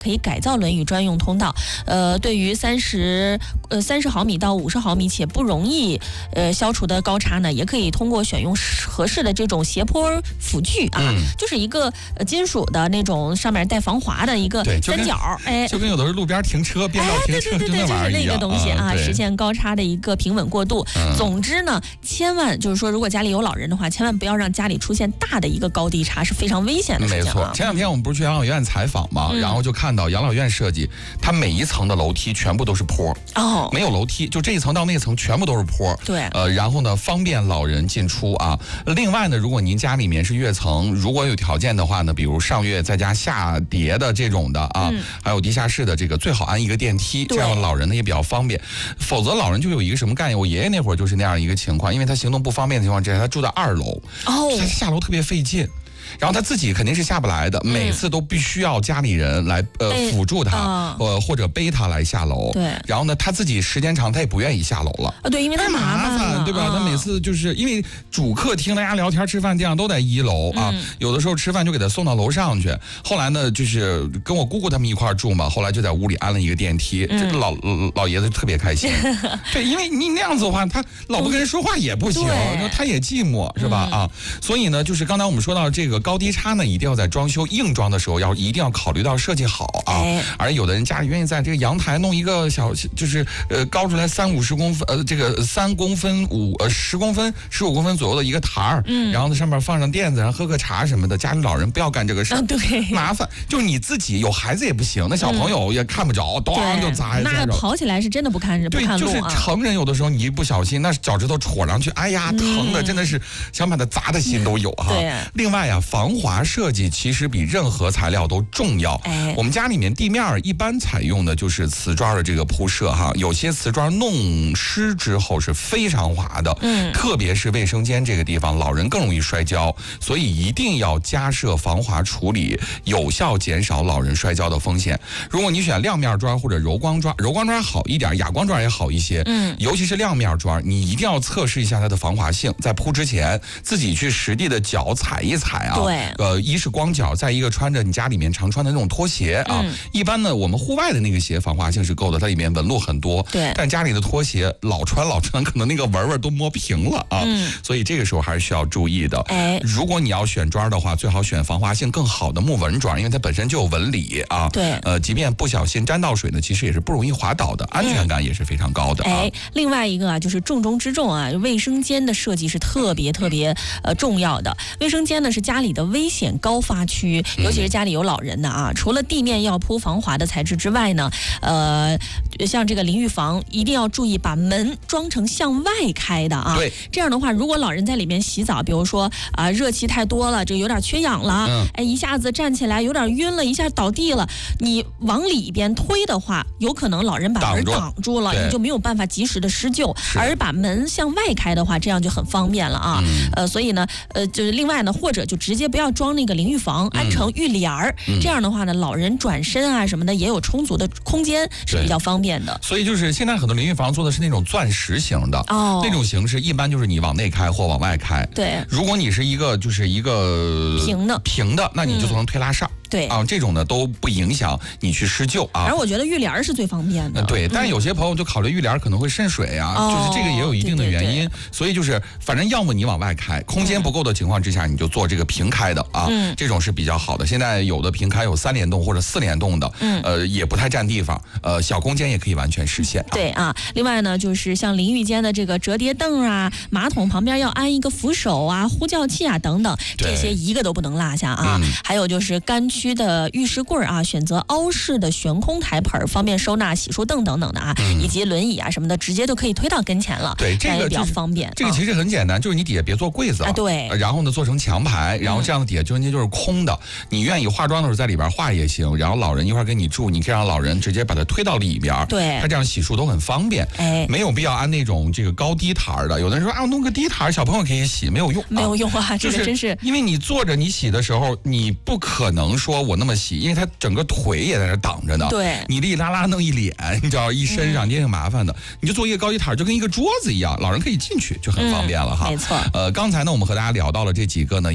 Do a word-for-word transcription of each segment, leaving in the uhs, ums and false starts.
可以改造轮椅专用通道。呃，对于三十呃三十毫米到五十毫米且不容易呃消除的高差呢，也可以通过选用合适的这种斜坡辅具啊，嗯、就是一个呃金属的那种上面带防滑的一个三角，哎， 就跟有的是路边停车、变道停车， 哎、对对对对，就是那个东西啊，实现高差的一个平稳过渡。嗯、总之呢，千万就是说，如果家里有老人的话，千万不要让家里出现大的一个高低差，是非常危险的事情、啊。 没错，前两天我们不是去养老院采访嘛，嗯、然后就看到养老院设计，它每一层的楼梯全部都是坡，哦，没有楼梯，就这一层到那一层全部都是坡。 对， 呃，然后呢，方便老人进出啊。另外呢，如果您家里面是跃层，如果有条件的话呢，比如上跃再加下叠的这种的啊，嗯、还有地下室的这个，最好安一个电梯，这样老人呢也比较方便。否则老人就有一个什么概念？我爷爷那会儿就是那样一个情况，因为他行动不方便的情况之下，他住在二楼，哦，他下楼特别费劲。然后他自己肯定是下不来的，每次都必须要家里人来呃辅助他，呃或者背他来下楼。 对。 然后呢，他自己时间长，他也不愿意下楼了。 啊，对，因为他麻烦，对吧？他每次就是因为主客厅大家聊天吃饭这样都在一楼啊，有的时候吃饭就给他送到楼上去。后来呢，就是跟我姑姑他们一块住嘛，后来就在屋里安了一个电梯，这个老老爷子特别开心。对，因为你那样子的话，他老不跟人说话也不行，他也寂寞，是吧？啊，所以呢，就是刚才我们说到这个。高低差呢，一定要在装修硬装的时候要一定要考虑到设计好啊。哎、而有的人家里愿意在这个阳台弄一个小，就是呃高出来三五十公分，呃这个三公分五呃十公分十五公分左右的一个台儿，嗯，然后呢上面放上垫子，然后喝个茶什么的。家里老人不要干这个事儿、啊， 对， 麻烦。就是你自己有孩子也不行，那小朋友也看不着，咣、嗯、就砸一下。 那跑起来是真的不看不看路啊。 对，就是成人有的时候你一不小心，那脚趾头戳上去，哎呀，疼的真的是想把它砸的心都有哈。 对、啊。 另外啊，防滑设计其实比任何材料都重要。哎、我们家里面地面一般采用的就是瓷砖的这个铺设哈，有些瓷砖弄湿之后是非常滑的，嗯，特别是卫生间这个地方，老人更容易摔跤，所以一定要加设防滑处理，有效减少老人摔跤的风险。如果你选亮面砖或者柔光砖，柔光砖好一点，哑光砖也好一些，嗯，尤其是亮面砖，你一定要测试一下它的防滑性，在铺之前自己去实地的脚踩一踩啊， 对， 呃，一是光脚，再一个穿着你家里面常穿的那种拖鞋啊。嗯、一般呢，我们户外的那个鞋防滑性是够的，它里面纹路很多。 对。 但家里的拖鞋老穿老穿，可能那个纹纹都磨平了啊。嗯。所以这个时候还是需要注意的。哎。如果你要选砖的话，最好选防滑性更好的木纹砖，因为它本身就有纹理啊。 对。 呃，即便不小心沾到水呢，其实也是不容易滑倒的，安全感也是非常高的、啊。 哎，另外一个啊，就是重中之重啊，卫生间的设计是特别特别呃重要的。卫生间呢是家里的危险高发区，尤其是家里有老人的啊，除了地面要铺防滑的材质之外呢，呃，像这个淋浴房一定要注意把门装成向外开的啊。 对。 这样的话，如果老人在里面洗澡，比如说啊、呃、热气太多了，这有点缺氧了，嗯、哎一下子站起来有点晕了，一下倒地了，你往里边推的话，有可能老人把门挡住了，你就没有办法及时的施救。而把门向外开的话，这样就很方便了啊。嗯、呃，所以呢，呃，就是另外呢，或者就直接不要装那个淋浴房，安成浴帘儿、嗯，这样的话呢，老人转身啊什么的也有充足的空间，是比较方便的。 所以就是现在很多淋浴房做的是那种钻石型的，哦，那种形式一般就是你往内开或往外开。 对， 如果你是一个就是一个平的平的，那你就做成推拉扇。嗯对啊，这种呢都不影响你去施救啊。 而我觉得浴帘是最方便的。 对，但是有些朋友就考虑浴帘可能会渗水啊，嗯、就是这个也有一定的原因。对对对，所以就是反正要么你往外开，空间不够的情况之下，你就做这个平开的啊，嗯、这种是比较好的。现在有的平开有三联动或者四联动的，嗯，呃，也不太占地方，呃，小空间也可以完全实现、啊。 对啊，另外呢，就是像淋浴间的这个折叠凳啊，马桶旁边要安一个扶手啊、呼叫器啊等等，这些一个都不能落下啊。嗯、还有就是干区的浴室柜啊，选择凹式的悬空台盆，方便收纳洗漱凳等等的啊，嗯、以及轮椅啊什么的，直接都可以推到跟前了。 对，这个、就是、 比较方便。 这个其实很简单，就是你底下别做柜子啊，对， 然后呢做成墙排，然后这样的底下中间就是空的，嗯、你愿意化妆的时候在里边化也行，然后老人一块跟你住，你可以让老人直接把它推到里边， 对， 他这样洗漱都很方便。哎，没有必要安那种这个高低台的。有的人说啊，我弄个低台，小朋友可以洗，没有用， 没有用啊，这个真是， 因为你坐着你洗的时候，你不可能说我那么洗，因为他整个腿也在那挡着呢。 对， 你哩啦啦弄一脸，你知道一身上，你也挺麻烦的。嗯、你就做一个高低台，就跟一个桌子一样，老人可以进去，就很方便了哈。 嗯、没错。 呃，刚才呢，我们和大家聊到了这几个呢，也都是目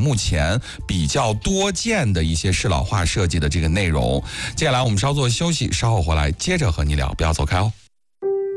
目前比较多见的一些适老化设计的这个内容。接下来我们稍作休息，稍后回来接着和你聊，不要走开哦。